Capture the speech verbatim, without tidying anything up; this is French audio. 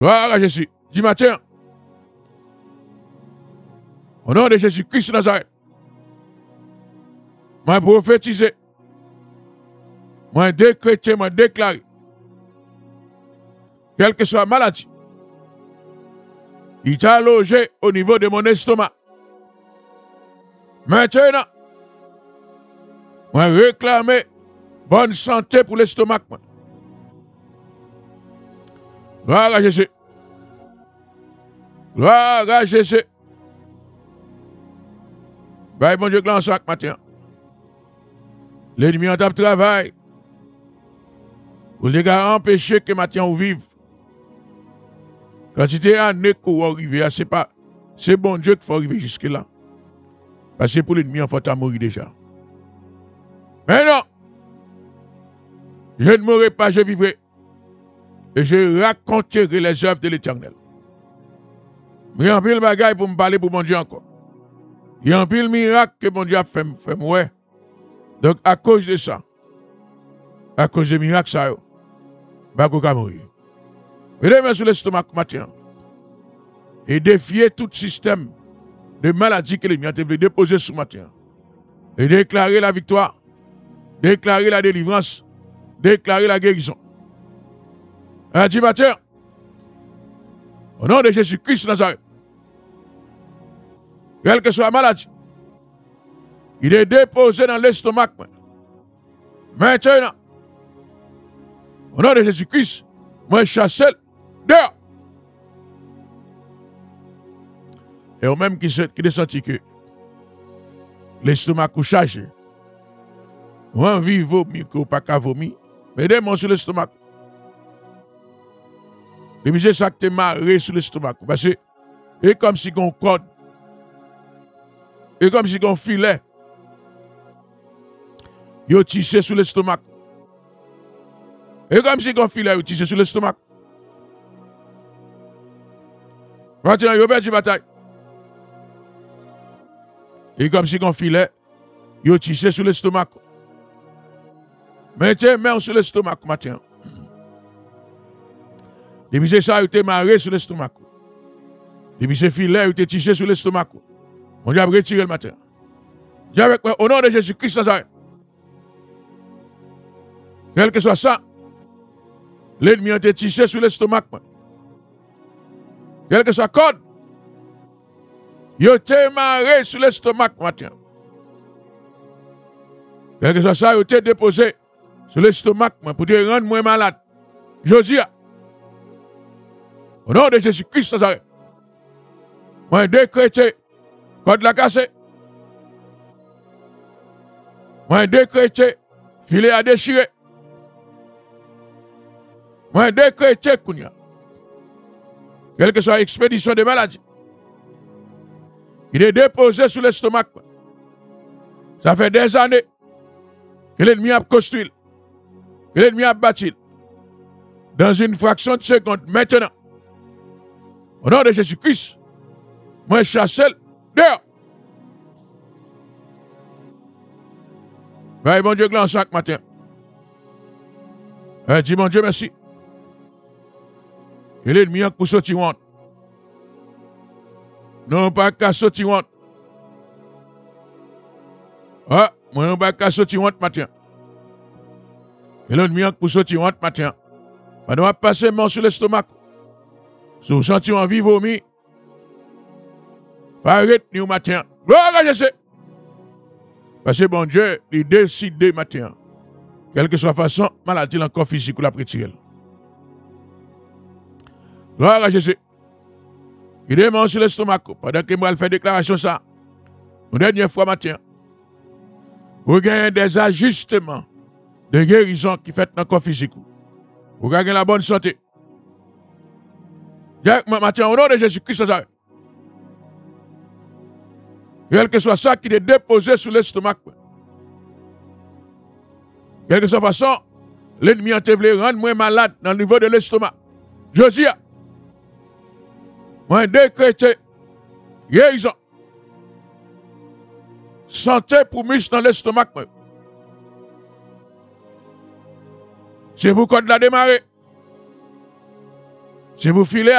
Gloire à Jésus. Dis matin. Au nom de Jésus-Christ de Nazareth. Moi prophétisé. Moi décrété, moi déclaré. Quelle que soit la maladie qui t'a logé au niveau de mon estomac. Maintenant, moi réclamer bonne santé pour l'estomac. Gloire à Jésus. Gloire à Jésus. Bye, bon Dieu, glance chaque matin. L'ennemi en tape travail. Pour les gars empêcher que matin on vive. Quand tu es en écho arrivé, c'est pas, c'est bon Dieu qu'il faut arriver jusque-là. Parce que pour l'ennemi, il faut mourir déjà. Mais non! Je ne mourrai pas, je vivrai. Et je raconterai les œuvres de l'Éternel. Il y a un pile bagaille pour me parler pour mon Dieu encore. Il y a un pile miracle que mon Dieu a fait, fait moi. Donc, à cause de ça, à cause des miracles, ça, je ne vais pas mourir. Mettez-moi sur l'estomac matin. Et défier tout système de maladie que l'ennemi a déposé sur matin. Et déclarer la victoire. Déclarer la délivrance. Déclarer la guérison. Un dit matin. Au nom de Jésus-Christ de Nazareth. Quelle que soit la maladie. Il est déposé dans l'estomac. Maintenant. Au nom de Jésus-Christ. Moi, je chasse dehors. Et au même qui qui senti que l'estomac est chargé. Ou envie de vomir, ou pas qu'à vomir. Mais des mots sur l'estomac. Les musées ça que t'es marré sur l'estomac. Parce que c'est comme si on corde. Et comme si on filet. Yo tissé sur l'estomac. Et comme si on filet, yo tissé sur l'estomac. Maintenant, yo perdu bataille. Et comme si on filet, yo tissé sur l'estomac. Mettez main sur l'estomac matin. Les musées ça, yo te marré sur l'estomac. Les musées filet, yo te tissé sur l'estomac. On a retiré le matin. J'ai avec moi, au nom de Jésus-Christ Nazareth. Quel que soit ça, l'ennemi a été tissé sur l'estomac. Quel que soit code, il a été marré sur l'estomac matin. Quel que soit ça, il a été déposé sur l'estomac pour te rendre moins malade. Je dis, au nom de Jésus-Christ Nazareth, moi décrété, code la cassé. Moi décrété, filet à déchirer. Moi décrété, Kounia. Quelle que soit l'expédition de maladie, il est déposé sur l'estomac. Ça fait des années que l'ennemi a construit, que l'ennemi a bâti. Dans une fraction de seconde, maintenant, au nom de Jésus-Christ, moi je chasse dehors. Ben, bon Dieu, glance chaque matin. Ben, dis mon Dieu, merci. Et l'ennemi a pour sortir honte. Non, pas qu'à sortir honte. Ah, moi, non, pas qu'à sortir honte matin. Et l'ennemi a pour sortir honte matin. On doit passer main sur l'estomac. Si vous sentez envie de vomir, arrête nous matin. Gloire à Jésus. Parce que bon Dieu, il décide matin. Quelle que soit la façon, maladie encore physique ou la prétire. Gloire à Jésus. Il demande sur l'estomac. Pendant que moi, je fais déclaration ça. Une dernière fois matin. Vous gagnez des ajustements de guérison qui fait dans le corps physique. Vous gagnez la bonne santé. Matin, au nom de Jésus-Christ, quel que soit ça qui est déposé sur l'estomac. Quelle que soit la façon, l'ennemi a voulu rendre moins malade dans le niveau de l'estomac. Je dis, moi décrété guérison. Santé pour muscle dans l'estomac. C'est pourquoi de la démarrer. C'est pour filer